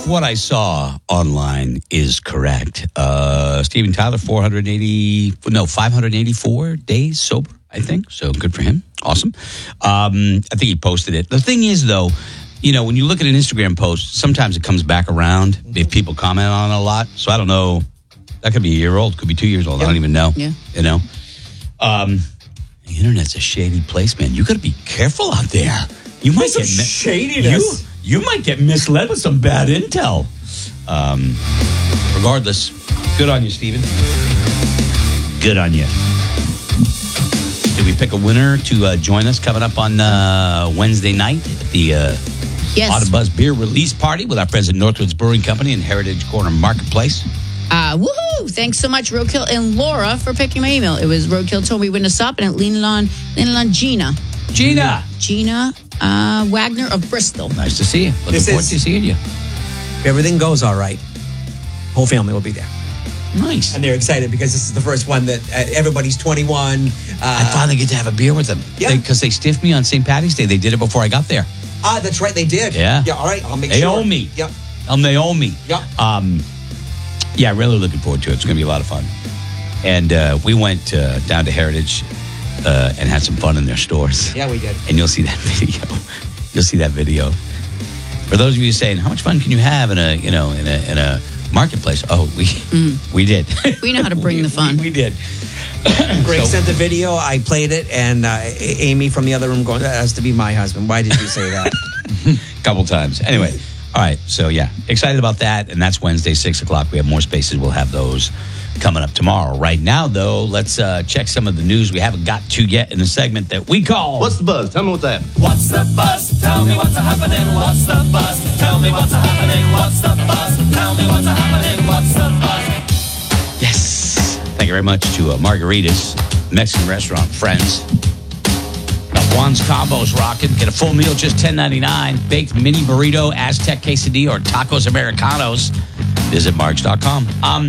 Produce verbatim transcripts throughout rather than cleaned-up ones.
if what I saw online is correct, uh, Steven Tyler, four hundred eighty, no, five hundred eighty-four days sober, I think. So good for him. Awesome. Um, I think he posted it. The thing is, though, you know, when you look at an Instagram post, sometimes it comes back around if people comment on it a lot. So I don't know. That could be a year old, could be two years old. Yeah. I don't even know. Yeah. You know, um, the internet's a shady place, man. You got to be careful out there. You might There's get some mi- shadiness. You, you might get misled with some bad intel. Um, regardless, good on you, Steven. Good on you. Did we pick a winner to uh, join us coming up on uh, Wednesday night at the uh, Yes. Audubuzz Beer Release Party with our friends at Northwoods Brewing Company and Heritage Corner Marketplace? Uh, woohoo! Thanks so much, Roadkill and Laura, for picking my email. It was Roadkill told me when to stop, and it leaned on, leaned on Gina. Gina. Gina uh, Wagner of Bristol. Nice to see you. Looking This forward is- to seeing you. If everything goes all right, whole family will be there. Nice. And they're excited because this is the first one that uh, everybody's twenty-one. Uh, I finally get to have a beer with them. Yeah. Because they, they stiffed me on Saint Patty's Day. They did it before I got there. Ah, that's right, they did. Yeah. Yeah, all right, I'll make They sure. owe me. Yep. Um, they owe me. Yep. Um, yeah, really looking forward to it. It's going to be a lot of fun. And uh, we went uh, down to Heritage uh, and had some fun in their stores. Yeah, we did. And you'll see that video. You'll see that video. For those of you saying, how much fun can you have in a, you know, in a, in a marketplace? Oh, we mm. we did. We know how to bring we, the fun. We, we did. Greg So- sent the video. I played it, and uh, Amy from the other room going, that has to be my husband. Why did you say that? Couple times. Anyway, all right. So yeah, excited about that, and that's Wednesday, six o'clock. We have more spaces. We'll have those coming up tomorrow. Right now, though, let's uh, check some of the news we haven't got to yet in the segment that we call. What's the buzz? Tell me what's that. What's the buzz? Tell me what's happening. What's the buzz? Tell me what's happening. What's the buzz? Tell me what's happening. What's the buzz? Yes. Thank you very much to uh, Margaritas Mexican restaurant friends. Got Juan's Combos rocking. Get a full meal, just ten ninety-nine. Baked mini burrito, Aztec quesadilla, or tacos Americanos. Visit margs dot com. Um,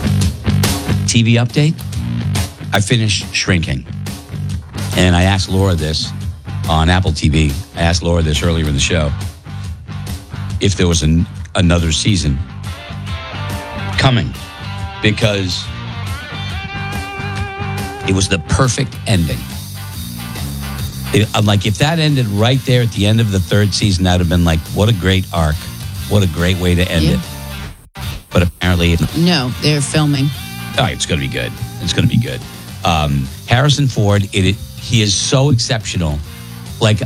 T V update. I finished Shrinking. And I asked Laura this on Apple T V. I asked Laura this earlier in the show. If there was an, another season coming. Because it was the perfect ending. It, I'm like, if that ended right there at the end of the third season, that would have been like, what a great arc. What a great way to end Yeah. it. But apparently, it, No, they're filming. all right, it's going to be good. It's going to be good. Um, Harrison Ford, it, it he is so exceptional. Like,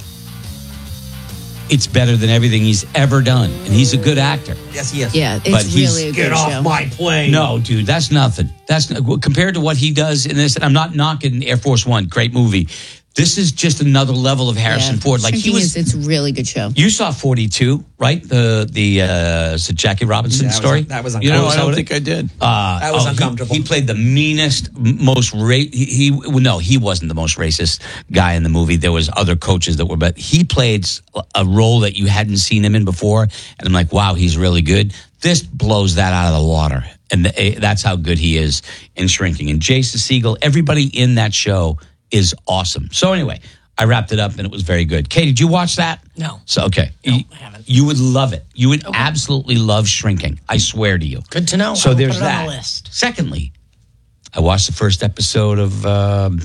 it's better than everything he's ever done. And he's a good actor. Yes, he is. Yeah, it's But he's- really a Get good off show. my plane. No, dude, that's nothing. That's not, compared to what he does in this. And I'm not knocking Air Force One, great movie. This is just another level of Harrison Yeah. Ford. Like he Shrinking was. is, it's a really good show. You saw forty-two, right? The the uh, is it Jackie Robinson That was- story. that was you know. No, is I that don't what think it- I did. Uh, That was oh, he- uncomfortable. He, played the meanest, m- most ra- he, he well, no, he wasn't the most racist guy in the movie. There was other coaches that were, but he played a role that you hadn't seen him in before, and I'm like, wow, he's really good. This blows that out of the water, and the, that's how good he is in Shrinking. And Jason Segel, everybody in that show is awesome. So anyway, I wrapped it up, and it was very good. Kay, did you watch that? No. So okay, No, you, I haven't. you would love it. You would absolutely love Shrinking. I swear to you. Good to know. So I will there's put it on that. the list. Secondly, I watched the first episode of. Um,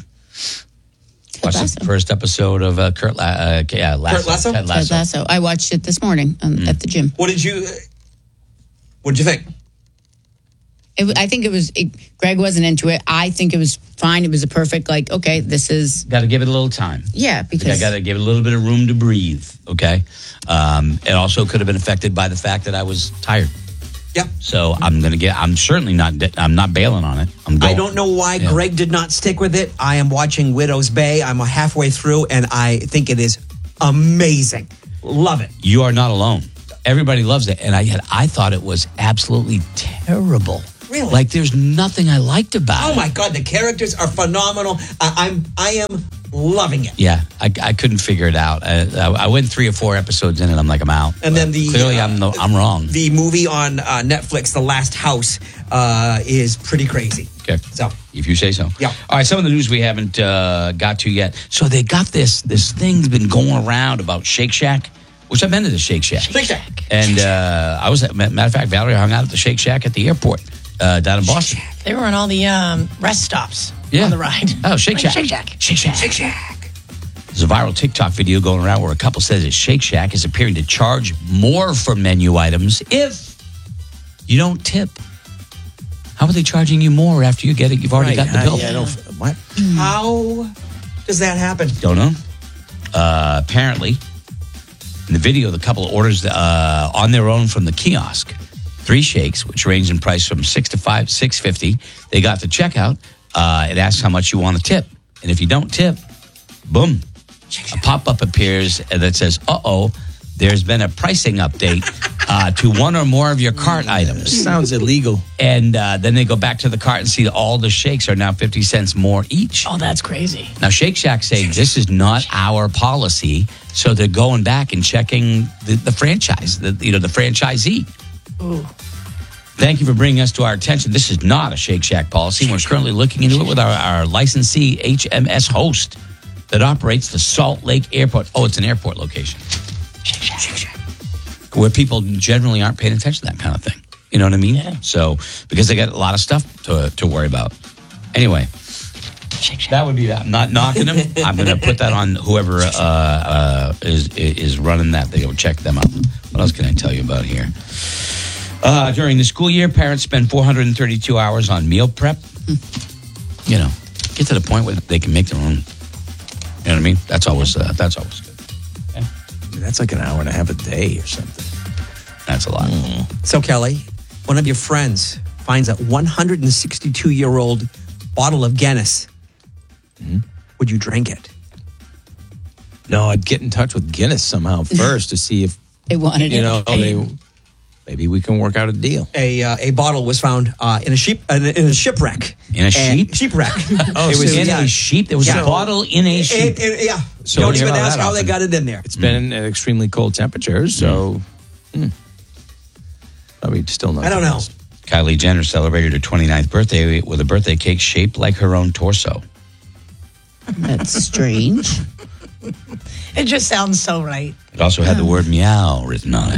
watched Lasso. the first episode of uh, Kurt, La- uh, yeah, Lasso, Kurt Lasso? Ted Ted Lasso. Lasso. I watched it this morning um, Mm. at the gym. What did you, what did you think? It, wa- I think it was, it, Greg wasn't into it. I think it was fine. It was a perfect, like, okay, this is, Got to give it a little time. yeah, I because got to give it a little bit of room to breathe. Okay. Um, it also could have been affected by the fact that I was tired. Yeah. So I'm gonna get. I'm certainly not. I'm not bailing on it. I'm going. I don't know why Yeah. Greg did not stick with it. I am watching Widow's Bay. I'm halfway through, and I think it is amazing. Love it. You are not alone. Everybody loves it, and I had. I thought it was absolutely terrible. Really? Like there's nothing I liked about it. Oh my God, the characters are phenomenal. I, I'm I am loving it. Yeah, I, I couldn't figure it out. I, I, I went three or four episodes in, and I'm like, I'm out. And then the clearly, uh, I'm no, I'm wrong. The movie on uh, Netflix, The Last House, uh, is pretty crazy. Okay. So If you say so. Yeah. All right, some of the news we haven't uh, got to yet. So they got this this thing's been going around about Shake Shack, which I've been to the Shake Shack. Shake Shack. And uh, I was, at, matter of fact, Valerie hung out at the Shake Shack at the airport uh, down in Boston. They were on all the um, rest stops Yeah. on the ride. Oh, Shake Shack. Shake Shack. Shake Shack. Shake Shack. There's a viral TikTok video going around where a couple says that Shake Shack is appearing to charge more for menu items if you don't tip. How are they charging you more after you get it? You've already Right, got the I- bill. yeah, I don't, what? How does that happen? Don't know. Uh, apparently, in the video, the couple orders uh, on their own from the kiosk three shakes, which range in price from six to five, six fifty. They got the checkout. Uh, it asks how much you want to tip, and if you don't tip, boom, a pop up appears that says, "Uh oh, there's been a pricing update uh, to one or more of your cart items." Sounds illegal. And uh, then they go back to the cart and see that all the shakes are now fifty cents more each. Oh, that's crazy. Now, Shake Shack saying this is not our policy, so they're going back and checking the, the franchise, the you know the franchisee. Ooh. Thank you for bringing us to our attention. This is not a Shake Shack policy. We're currently looking into it with our, our licensee H M S Host that operates the Salt Lake Airport. Oh, it's an airport location. Shake Shack. Shake Shack. Where people generally aren't paying attention to that kind of thing. You know what I mean? Yeah. So, because they got a lot of stuff to, to worry about. Anyway. That would be that. I'm not knocking them. I'm going to put that on whoever uh, uh, is is running that. They go check them out. What else can I tell you about here? Uh, during the school year, parents spend four hundred thirty-two hours on meal prep. You know, get to the point where they can make their own. You know what I mean? That's always uh, that's always good. Okay? That's like an hour and a half a day or something. That's a lot. So, Kelly, one of your friends finds a one hundred sixty-two-year-old bottle of Guinness. Mm-hmm. Would you drink it? No, I'd get in touch with Guinness somehow first to see if, They wanted you it. know, they, maybe we can work out a deal. A uh, a bottle was found uh, in a sheep in a, in a shipwreck. In a And- sheep? Shipwreck. Oh, it was in yeah. a sheep. There was Yeah. a bottle in a sheep. It- it- yeah. So Don't you even hear about ask that how they often. got it in there. It's been at extremely cold temperatures, so hmm. probably still not. I don't know. Kylie Jenner celebrated her twenty-ninth birthday with a birthday cake shaped like her own torso. That's strange. It just sounds so right. It also had the word meow written on it.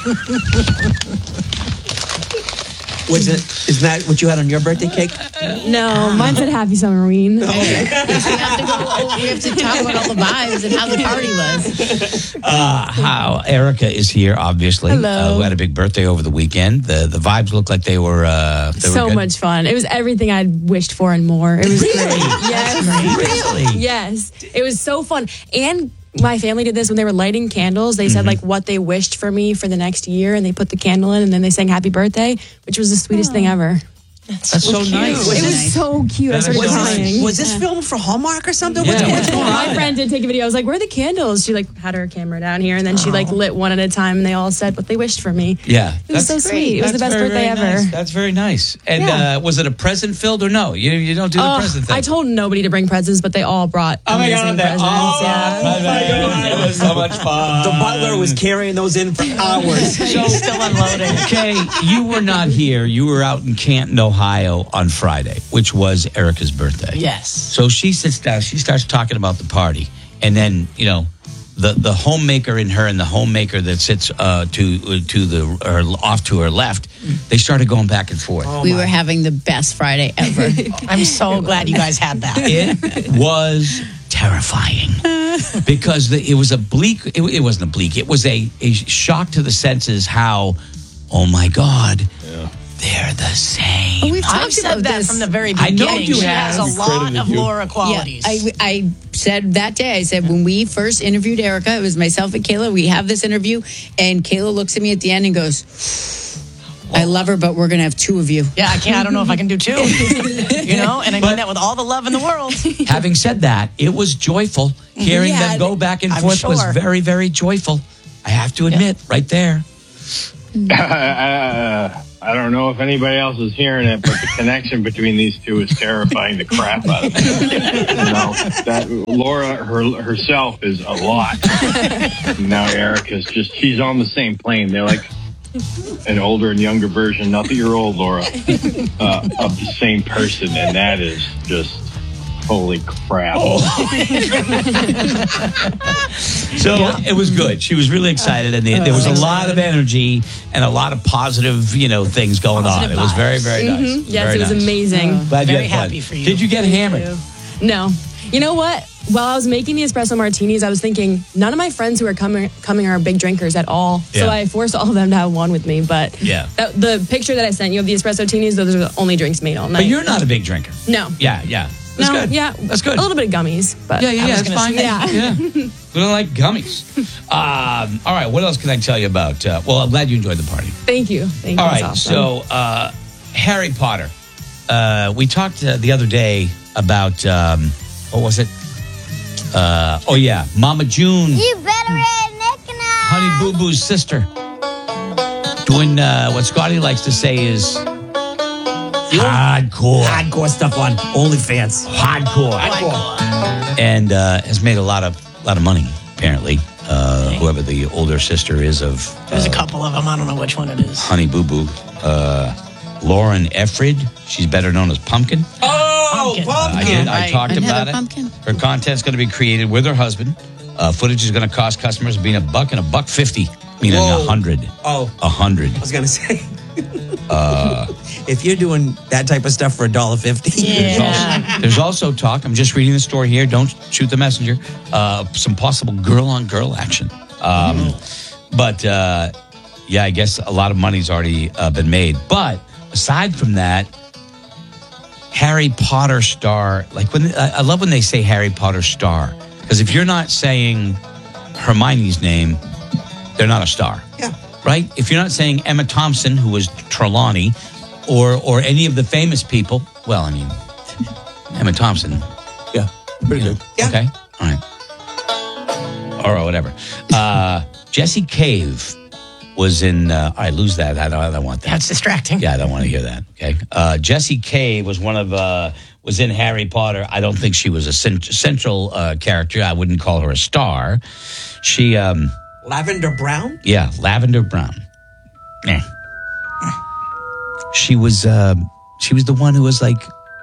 Was it? Is that what you had on your birthday cake? No, mine said Happy Summerween. we have to go. We have to talk about all the vibes and how the party was. Uh, how Erica is here, obviously. Hello. Uh, who had a big birthday over the weekend. The the vibes looked like they were uh, they were So good. much fun. It was everything I'd wished for and more. It was great. Yes. Really? Yes. It was so fun. And my family did this when they were lighting candles. They Mm-hmm. said like what they wished for me for the next year, and they put the candle in, and then they sang happy birthday, which was the sweetest thing ever. That's so nice. It was nice. so cute. I That is started so crying. nice. Was this filmed for Hallmark or something? What's, Yeah. what's going on? My friend did take a video. I was like, "Where are the candles?" She like had her camera down here, and then she like lit one at a time, and they all said what they wished for me. Yeah. It was so That's sweet. It was the That's best very, birthday very ever. nice. That's very nice. And Yeah. uh, was it a present filled or no? You you don't do the Oh, present thing. I told nobody to bring presents, but they all brought Oh my amazing God! That, presents. oh, yeah. it was so much fun. The butler was carrying those in for hours. He's still unloading. Okay, you were not here. You were out in Canton, Ohio on Friday, which was Erica's birthday. Yes. So she sits down, she starts talking about the party. And then, you know, the, the homemaker in her and the homemaker that sits uh, to to the or off to her left, they started going back and forth. we were having the best Friday ever. I'm so glad you guys had that. It was terrifying because the, it was a bleak, it, it wasn't a bleak, it was a, a shock to the senses how, oh my God, they're the same. We've I've talked said about that this from the very I beginning. know you she have. has a lot of Laura qualities. Yeah, I, I said that day, I said, when we first interviewed Erica, it was myself and Kayla. We have this interview, and Kayla looks at me at the end and goes, I love her, but we're going to have two of you. yeah, I can't. I don't know if I can do two. You know, and I mean that with all the love in the world. Having said that, it was joyful. Hearing Yeah, them go back and I'm forth was sure. very, very joyful. I have to admit, right there. Uh, I don't know if anybody else is hearing it, but the connection between these two is terrifying the crap out of me. You know, that Laura her, herself is a lot. Now Erica's just, she's on the same plane. They're like an older and younger version, not that you're old, Laura, uh, of the same person. And that is just Holy crap. So it was good. She was really excited, and the, there was a lot of energy and a lot of positive, you know, things going on. It was very, very nice. Mhm. Yes, Very it was nice. amazing. Glad you Very had fun. happy for you. Did you get hammered? No. You know what? While I was making the espresso martinis, I was thinking none of my friends who are coming coming are big drinkers at all. So Yeah. I forced all of them to have one with me. But Yeah. that, the picture that I sent you of the espresso martinis, those are the only drinks made all night. But you're not a big drinker. No. Yeah, yeah. That's no, good. yeah. That's good. A little bit of gummies, but Yeah, yeah, I yeah. was It's gonna fine. say- Yeah. yeah. We don't like gummies. Um, all right. What else can I tell you about? Uh, well, I'm glad you enjoyed the party. thank you. Thank All you. right. That's awesome. So, uh, Harry Potter. Uh, we talked uh, the other day about, um, what was it? Uh, oh, yeah. Mama June, You better read Nick and I. Honey Boo Boo's sister, doing uh, what Scotty likes to say is hardcore. Hardcore stuff on OnlyFans. Hardcore. And uh, has made a lot of lot of money, apparently. Uh, whoever the older sister is of There's uh, a couple of them. I don't know which one it is. Honey Boo Boo. Uh, Lauren Efrid. She's better known as Pumpkin. Oh, Pumpkin. Uh, I, did, I Right. talked And about Heather it. Pumpkin. Her content's going to be created with her husband. Uh, footage is going to cost customers between a buck and a buck fifty, meaning Whoa. a hundred. Oh. A hundred. I was gonna say, if you're doing that type of stuff for a dollar fifty, There's also, there's also talk. I'm just reading the story here. Don't shoot the messenger. Uh, some possible girl-on-girl action. Um, but uh, yeah, I guess a lot of money's already uh, been made. But aside from that, Harry Potter star. Like when I I love when they say Harry Potter star, because if you're not saying Hermione's name, they're not a star. yeah. Right? If you're not saying Emma Thompson, who was Trelawney, or or any of the famous people, well, I mean, Emma Thompson. Yeah, pretty good. Yeah. Okay. All right. Or whatever. Uh, Jesse Cave was in. Uh, all right, lose that. I don't, I don't want that. That's distracting. Yeah, I don't want to hear that. Okay. Uh, Jessie Cave was one of uh, was in Harry Potter. I don't think she was a cent- central uh, character. I wouldn't call her a star. She, um, Lavender Brown. yeah, Lavender Brown. Eh. She was uh, she was the one who was like,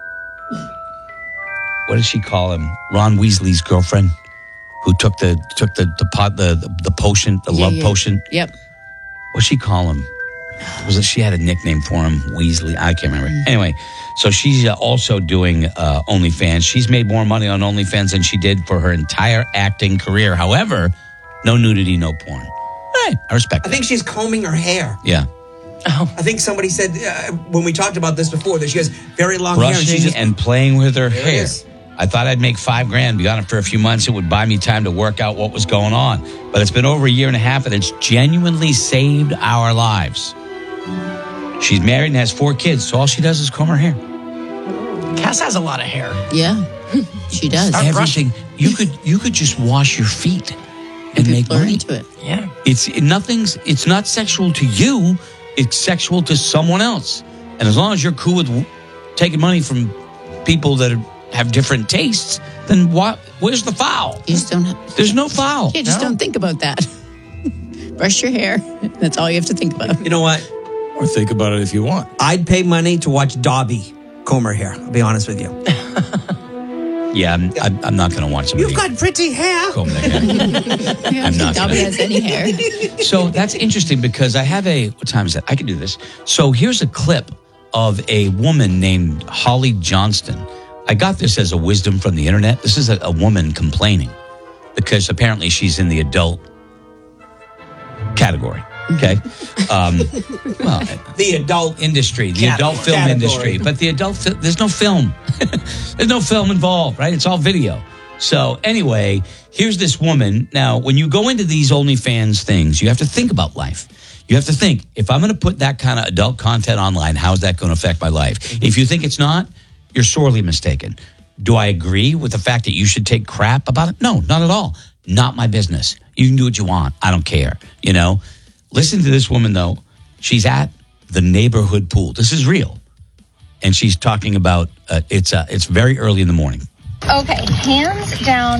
what did she call him? Ron Weasley's girlfriend, who took the took the the pot the the, the potion, the Yeah, love yeah. potion. Yep. What'd she call him? Was it, she had a nickname for him, Weasley? I can't remember. Anyway, so she's uh, also doing uh, OnlyFans. She's made more money on OnlyFans than she did for her entire acting career. However, no nudity, no porn. Hey, I respect I that. think she's combing her hair. Yeah. I think somebody said uh, when we talked about this before that she has very long hair. And Brushing she just, and playing with her it hair. is. I thought I'd make five grand, be on it for a few months. It would buy me time to work out what was going on. But it's been over a year and a half, and it's genuinely saved our lives. She's married and has four kids, so all she does is comb her hair. Cass has a lot of hair. Yeah. She does. Start Everything. You could you could just wash your feet and make Blur money. into it. Yeah. It's it, nothing's. It's not sexual to you. It's sexual to someone else. And as long as you're cool with w- taking money from people that are, have different tastes, then what? Where's the foul? You just don't have, There's no foul. yeah, just don't think about that. Brush your hair. That's all you have to think about. you know what? Or think about it if you want. I'd pay money to watch Dobby comb her hair. I'll be honest with you. Yeah, I'm, I'm, I'm not going to watch somebody You've got pretty hair. comb their hair. Yeah, I'm not Dobby gonna- has any hair. So that's interesting because I have a, what time is it? I can do this. So here's a clip of a woman named Holly Johnston. I got this as a wisdom from the internet. This is a, a woman complaining because apparently she's in the adult category. Okay. Um, well, The adult. industry, the Category. adult film Category. industry, but the adult, fi- there's no film. There's no film involved, right? It's all video. So anyway, here's this woman. Now, when you go into these OnlyFans things, you have to think about life. You have to think, if I'm going to put that kind of adult content online, how's that going to affect my life? Mm-hmm. If you think it's not, you're sorely mistaken. Do I agree with the fact that you should take crap about it? No, not at all. Not my business. You can do what you want. I don't care. You know? Listen to this woman, though. She's at the neighborhood pool. This is real. And she's talking about, uh, it's uh, it's very early in the morning. Okay, hands down.